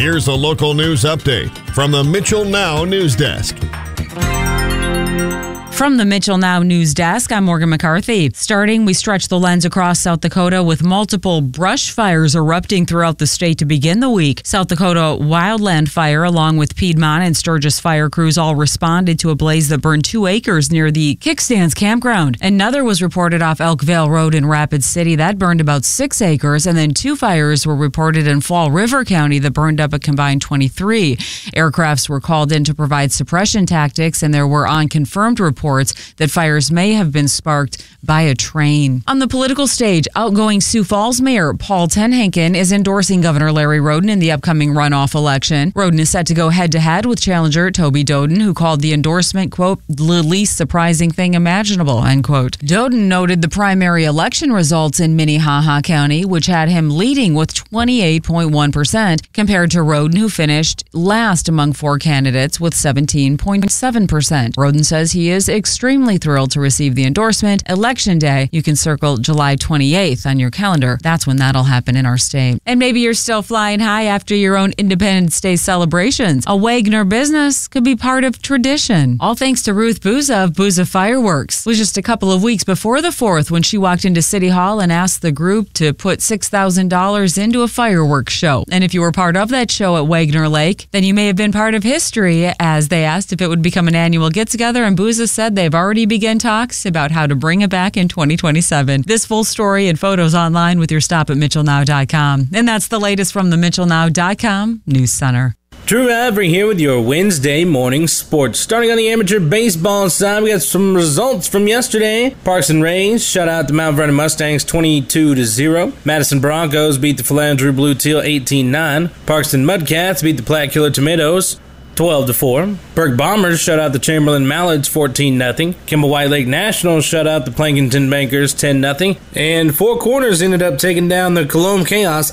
Here's a local news update from the Mitchell Now News Desk. From the Mitchell Now News Desk, I'm Morgan McCarthy. Starting, we stretch the lens across South Dakota with multiple brush fires erupting throughout the state to begin the week. South Dakota Wildland Fire, along with Piedmont and Sturgis fire crews, all responded to a blaze that burned 2 acres near the Kickstands campground. Another was reported off Elkvale Road in Rapid City. That burned about 6 acres, and then 2 fires were reported in Fall River County that burned up a combined 23. Aircrafts were called in to provide suppression tactics, and there were unconfirmed reports that fires may have been sparked by a train. On the political stage, outgoing Sioux Falls Mayor Paul Tenhaken is endorsing Governor Larry Roden in the upcoming runoff election. Roden is set to go head-to-head with challenger Toby Doden, who called the endorsement, quote, the least surprising thing imaginable, end quote. Doden noted the primary election results in Minnehaha County, which had him leading with 28.1%, compared to Roden, who finished last among 4 candidates with 17.7%. Roden says he is extremely thrilled to receive the endorsement. Election day, you can circle July 28th on your calendar. That's when that'll happen in our state. And maybe you're still flying high after your own Independence Day celebrations. A Wagner business could be part of tradition. All thanks to Ruth Booza of Booza Fireworks. It was just a couple of weeks before the 4th when she walked into City Hall and asked the group to put $6,000 into a fireworks show. And if you were part of that show at Wagner Lake, then you may have been part of history, as they asked if it would become an annual get-together, and Booza said they've already begun talks about how to bring it back in 2027. This full story and photos online with your stop at MitchellNow.com. And that's the latest from the MitchellNow.com News Center. Drew Avery here with your Wednesday morning sports. Starting on the amateur baseball side, we got some results from yesterday. Parks and Rays shut out the Mount Vernon Mustangs 22-0. Madison Broncos beat the Philandro Blue Teal 18-9. Parkston Mudcats beat the Platte Killer Tomatoes 12-4. Burke Bombers shut out the Chamberlain Mallards 14-0. Kimball White Lake Nationals shut out the Plankinton Bankers 10-0. And Four Corners ended up taking down the Cologne Chaos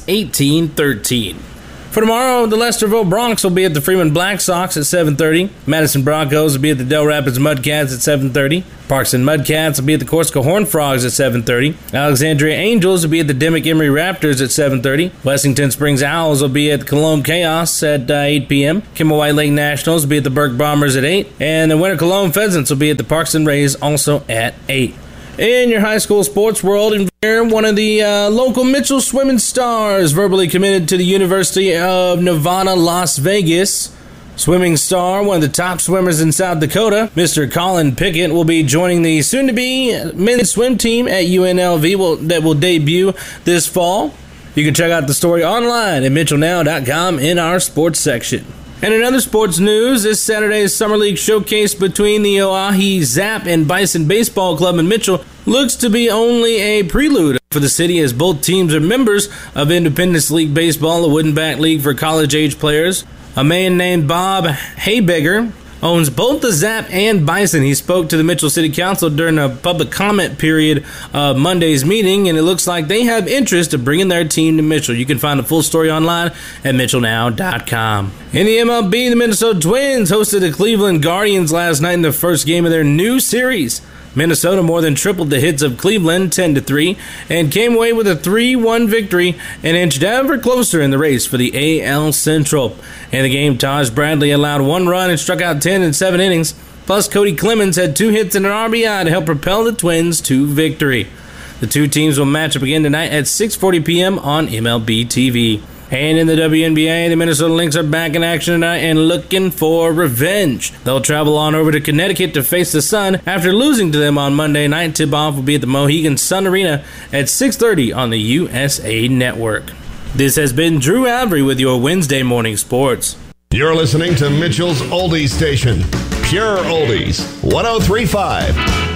18-13. For tomorrow, the Lesterville Bronx will be at the Freeman Black Sox at 7:30. Madison Broncos will be at the Del Rapids Mudcats at 7:30. Parks and Mudcats will be at the Corsica Horned Frogs at 7:30. Alexandria Angels will be at the Dimmick Emery Raptors at 7:30. Wessington Springs Owls will be at the Cologne Chaos at 8 p.m. Kimball White Lake Nationals will be at the Burke Bombers at 8. And the Winter Cologne Pheasants will be at the Parkston Rays also at 8. In your high school sports world, one of the local Mitchell swimming stars verbally committed to the University of Nevada, Las Vegas. Swimming star, one of the top swimmers in South Dakota, Mr. Colin Pickett, will be joining the soon-to-be men's swim team at UNLV that will debut this fall. You can check out the story online at MitchellNow.com in our sports section. And in other sports news, this Saturday's Summer League showcase between the Oahe Zap and Bison Baseball Club in Mitchell looks to be only a prelude for the city, as both teams are members of Independence League Baseball, the wooden bat league for college-age players. A man named Bob Haybegger owns both the Zap and Bison. He spoke to the Mitchell City Council during a public comment period of Monday's meeting, and it looks like they have interest of bringing their team to Mitchell. You can find the full story online at MitchellNow.com. In the MLB, the Minnesota Twins hosted the Cleveland Guardians last night in the first game of their new series. Minnesota more than tripled the hits of Cleveland 10-3 and came away with a 3-1 victory and inched ever closer in the race for the AL Central. In the game, Taj Bradley allowed 1 run and struck out 10 in 7 innings. Plus, Cody Clemens had 2 hits and an RBI to help propel the Twins to victory. The two teams will match up again tonight at 6:40 p.m. on MLB TV. And in the WNBA, the Minnesota Lynx are back in action tonight and looking for revenge. They'll travel on over to Connecticut to face the Sun after losing to them on Monday night. Tip-off will be at the Mohegan Sun Arena at 6:30 on the USA Network. This has been Drew Avery with your Wednesday morning sports. You're listening to Mitchell's Oldies Station, Pure Oldies, 103.5.